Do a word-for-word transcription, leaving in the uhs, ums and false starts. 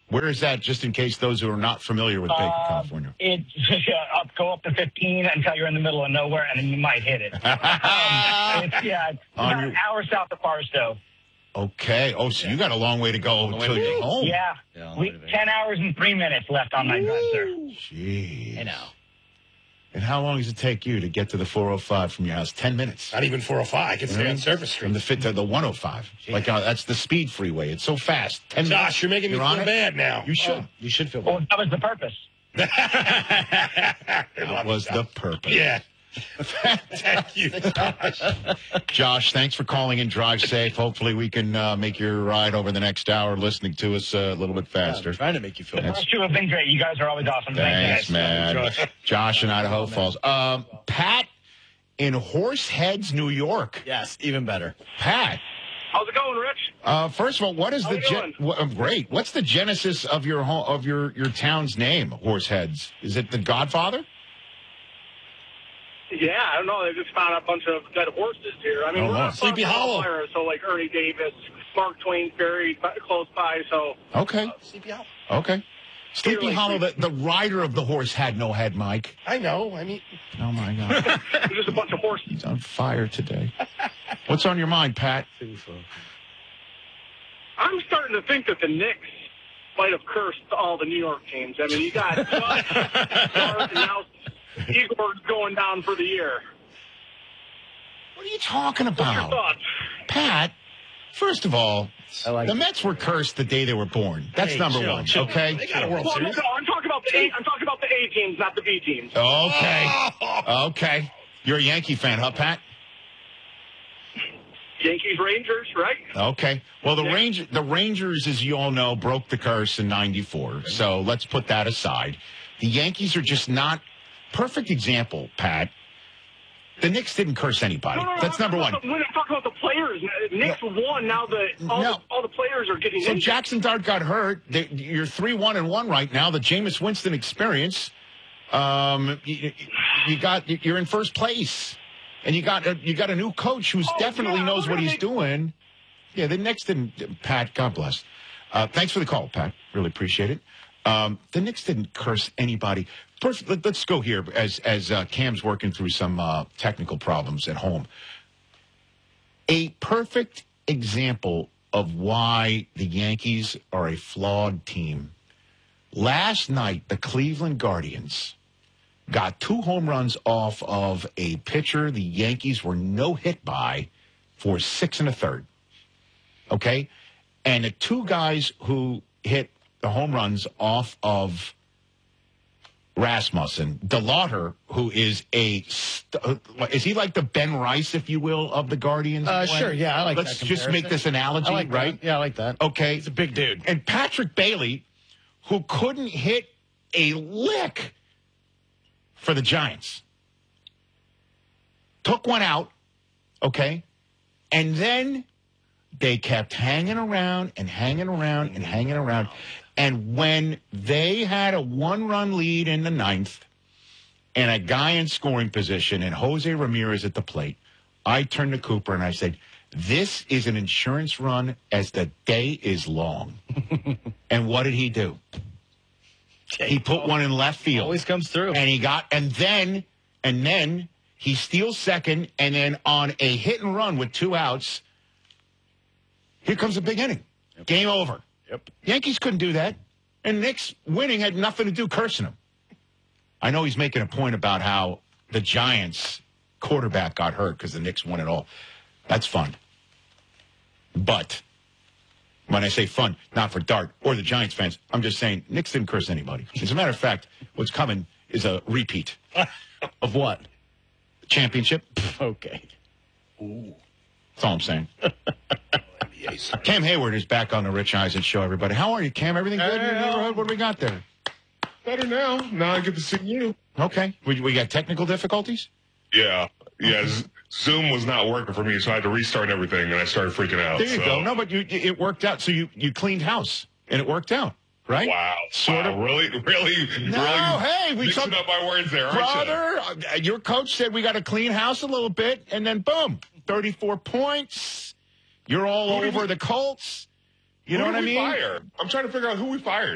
Where is that, just in case those who are not familiar with Baker, Uh, California? It's uh, up, go up to fifteen until you're in the middle of nowhere, and then you might hit it. um, it's, yeah, it's On about your- an hour south of Barstow. Okay. Oh, so you got a long way to go until you get home. Yeah, Yeah, we, motivating. ten hours and three minutes left on my drive, sir. Jeez. I know. And how long does it take you to get to the four oh five from your house? Ten minutes. Not even four oh five. I can stay on Surface Street. From the fit to the one oh five. Like, uh, that's the speed freeway. It's so fast. Ten Josh, minutes. you're making me on feel it? bad now. You should. You should feel Well, bad. that was the purpose. That was the purpose. Yeah. Thank you, Josh. Josh, thanks for calling in. Drive safe. Hopefully we can uh, make your ride over the next hour listening to us uh, a little bit faster. I'm trying to make you feel The bad. first two have been great. You guys are always awesome. Thanks, Thank you, man. Josh. Josh in Idaho Falls. Um, Pat in Horseheads, New York. Yes, even better. Pat, How's it going, Rich? uh, first of all, what is How the you gen- doing? wh- uh, great? What's the genesis of your ho- of your your town's name, Horseheads? Is it the Godfather? Yeah, I don't know. They just found a bunch of dead horses here. I mean, Oh, we're wow. not Sleepy far from Hollow. Elmira, so like Ernie Davis, Mark Twain buried by- close by. So Okay, C P L. okay. Sleepy like- Hollow. The, the rider of the horse had no head, Mike. I know. I mean, Oh my God, there's just a bunch of horses. he's on fire today. What's on your mind, Pat? I'm starting to think that the Knicks might have cursed all the New York teams. I mean, you got Judge, Stark, and now Igor's going down for the year. What are you talking What's your about, thoughts? Pat? First of all, I like the it. Mets were cursed the day they were born. That's Hey, number chill, one. chill. Okay. They got a World Well, no, Series. no, I'm talking about the A. I'm talking about the A teams, not the B teams. Okay. Okay. You're a Yankee fan, huh, Pat? Yankees, Rangers, right? Okay. Well, the Yeah. Ranger, the Rangers, as you all know, broke the curse in ninety-four. So let's put that aside. The Yankees are just not perfect example, Pat. The Knicks didn't curse anybody. No, no, no, That's I'm number talking one. about the- When I'm talking about the players, Knicks won. Now the all, No. the all the players are getting So injured. Jackson Dart got hurt. They- You're three one and one right now. The Jameis Winston experience. Um, you, you got you're in first place, and you got a, you got a new coach who's Oh, definitely yeah, knows we're what gonna he's make- doing. Yeah, the Knicks didn't. Pat, God bless. Uh, thanks for the call, Pat. Really appreciate it. Um, the Knicks didn't curse anybody. First, let, us go here as as uh, Cam's working through some uh, technical problems at home. A perfect example of why the Yankees are a flawed team. Last night, the Cleveland Guardians got two home runs off of a pitcher the Yankees were no hit by for six and a third. Okay? And the two guys who hit the home runs off of Rasmussen, DeLauter, who is a, st- uh, is he like the Ben Rice, if you will, of the Guardians? Uh, Glenn? sure, yeah, I like Let's that just make comparison. this analogy, I like right? that. Yeah, I like that. Okay. He's a big dude. And Patrick Bailey, who couldn't hit a lick for the Giants, took one out, okay? And then they kept hanging around and hanging around and hanging around. And when they had a one-run lead in the ninth and a guy in scoring position and Jose Ramirez at the plate, I turned to Cooper and I said, this is an insurance run as the day is long. And what did he do? He put one in left field. Always comes through. And he got, and then, and then he steals second, and then on a hit and run with two outs, here comes a big inning. Game over. Yep. Yankees couldn't do that. And Knicks winning had nothing to do cursing him. I know he's making a point about how the Giants quarterback got hurt because the Knicks won it all. That's fun. But when I say fun, not for Dart or the Giants fans, I'm just saying Knicks didn't curse anybody. As a matter of fact, what's coming is a repeat. Of what? Championship. Okay. That's all I'm saying. Cam Hayward is back on the Rich Eisen show, everybody. How are you, Cam? Everything good in your neighborhood? What do we got there? Better now. Now I get to see you. Okay. We, we got technical difficulties? Yeah. Yeah. Z- Zoom was not working for me, so I had to restart everything, and I started freaking out. There you so. go. No, but you, it worked out. So you, you cleaned house, and it worked out, right? Wow. Sort wow. of. Really, really, No, really hey, we mixing talk- up my words there, aren't you? Brother, uh, your coach said we got to clean house a little bit, and then boom, thirty-four points. You're all Who did over we- the Colts. You Who know did what I we mean? Fire? I'm trying to figure out who we fired.